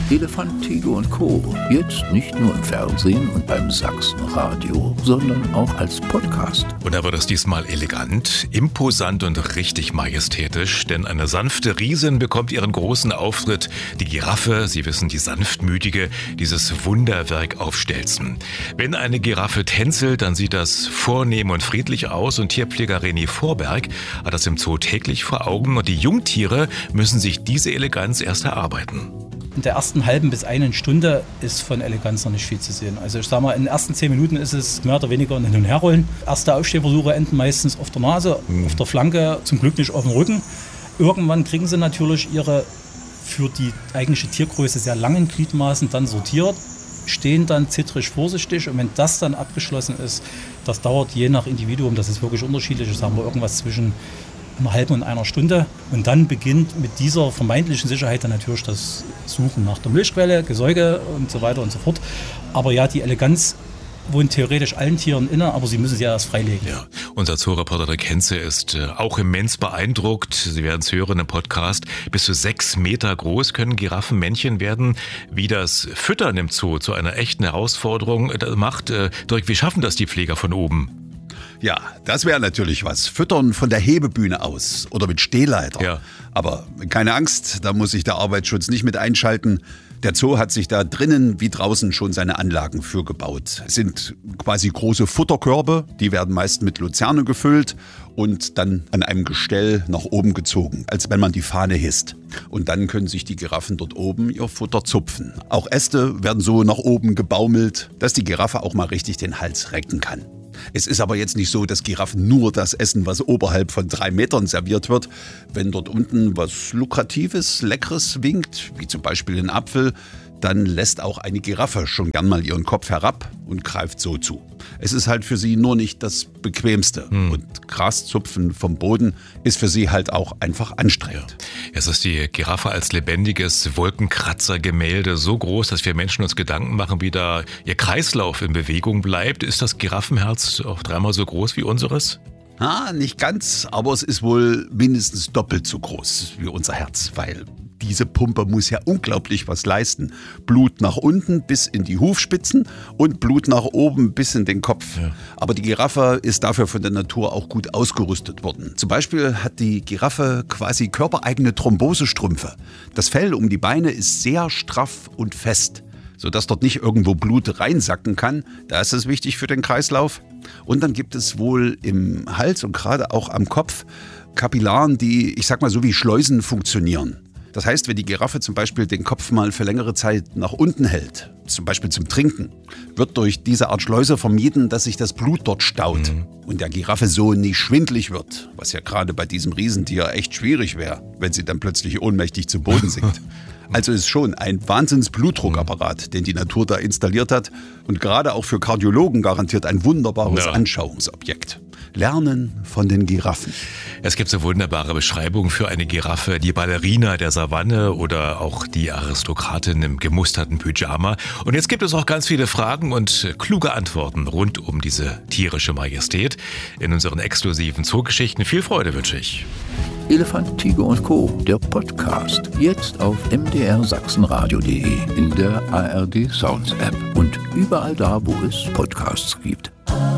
Elefant, Tiger und Co. Jetzt nicht nur im Fernsehen und beim Sachsenradio, sondern auch als Podcast. Und da wird es diesmal elegant, imposant und richtig majestätisch, denn eine sanfte Riesin bekommt ihren großen Auftritt. Die Giraffe, Sie wissen, die sanftmütige, dieses Wunderwerk auf Stelzen. Wenn eine Giraffe tänzelt, dann sieht das vornehm und friedlich aus und Tierpfleger René Vorberg hat das im Zoo täglich vor Augen und die Jungtiere müssen sich diese Eleganz erst erarbeiten. In der ersten halben bis einen Stunde ist von Eleganz noch nicht viel zu sehen. Also ich sage mal, in den ersten 10 Minuten ist es mehr oder weniger ein Hin- und Herrollen. Erste Aufstehversuche enden meistens auf der Nase, auf der Flanke, zum Glück nicht auf dem Rücken. Irgendwann kriegen sie natürlich ihre für die eigentliche Tiergröße sehr langen Gliedmaßen dann sortiert, stehen dann zittrig vorsichtig und wenn das dann abgeschlossen ist, das dauert je nach Individuum, das ist wirklich unterschiedlich, sagen wir irgendwas zwischen einer halben und einer Stunde. Und dann beginnt mit dieser vermeintlichen Sicherheit dann natürlich das Suchen nach der Milchquelle, Gesäuge und so weiter und so fort. Aber ja, die Eleganz wohnt theoretisch allen Tieren inne, aber sie müssen sie ja erst freilegen. Ja, unser Zoo-Reporter der Kenze ist auch immens beeindruckt. Sie werden es hören im Podcast. Bis zu 6 Meter groß können Giraffenmännchen werden. Wie das Füttern im Zoo zu einer echten Herausforderung macht, Dirk, wie schaffen das die Pfleger von oben? Ja, das wäre natürlich was. Füttern von der Hebebühne aus oder mit Stehleiter. Ja. Aber keine Angst, da muss sich der Arbeitsschutz nicht mit einschalten. Der Zoo hat sich da drinnen wie draußen schon seine Anlagen für gebaut. Es sind quasi große Futterkörbe, die werden meist mit Luzerne gefüllt und dann an einem Gestell nach oben gezogen, als wenn man die Fahne hisst. Und dann können sich die Giraffen dort oben ihr Futter zupfen. Auch Äste werden so nach oben gebaumelt, dass die Giraffe auch mal richtig den Hals recken kann. Es ist aber jetzt nicht so, dass Giraffen nur das essen, was oberhalb von 3 Metern serviert wird. Wenn dort unten was Lukratives, Leckeres winkt, wie zum Beispiel ein Apfel, dann lässt auch eine Giraffe schon gern mal ihren Kopf herab und greift so zu. Es ist halt für sie nur nicht das Bequemste. Und Graszupfen vom Boden ist für sie halt auch einfach anstrengend. Es ist die Giraffe als lebendiges Wolkenkratzergemälde so groß, dass wir Menschen uns Gedanken machen, wie da ihr Kreislauf in Bewegung bleibt. Ist das Giraffenherz auch 3-mal so groß wie unseres? Nicht ganz, aber es ist wohl mindestens doppelt so groß wie unser Herz, weil diese Pumpe muss ja unglaublich was leisten. Blut nach unten bis in die Hufspitzen und Blut nach oben bis in den Kopf. Ja. Aber die Giraffe ist dafür von der Natur auch gut ausgerüstet worden. Zum Beispiel hat die Giraffe quasi körpereigene Thrombosestrümpfe. Das Fell um die Beine ist sehr straff und fest, sodass dort nicht irgendwo Blut reinsacken kann. Da ist es wichtig für den Kreislauf. Und dann gibt es wohl im Hals und gerade auch am Kopf Kapillaren, die, ich sag mal, so wie Schleusen funktionieren. Das heißt, wenn die Giraffe zum Beispiel den Kopf mal für längere Zeit nach unten hält, zum Beispiel zum Trinken, wird durch diese Art Schleuse vermieden, dass sich das Blut dort staut und der Giraffe so nicht schwindelig wird, was ja gerade bei diesem Riesentier echt schwierig wäre, wenn sie dann plötzlich ohnmächtig zu Boden sinkt. Also ist schon ein Wahnsinns-Blutdruckapparat, den die Natur da installiert hat und gerade auch für Kardiologen garantiert ein wunderbares Anschauungsobjekt. Lernen von den Giraffen. Es gibt so wunderbare Beschreibungen für eine Giraffe, die Ballerina der Savanne oder auch die Aristokratin im gemusterten Pyjama. Und jetzt gibt es auch ganz viele Fragen und kluge Antworten rund um diese tierische Majestät in unseren exklusiven Zoogeschichten. Viel Freude wünsche ich. Elefant, Tiger und Co., der Podcast. Jetzt auf mdrsachsenradio.de, in der ARD Sounds App und überall da, wo es Podcasts gibt.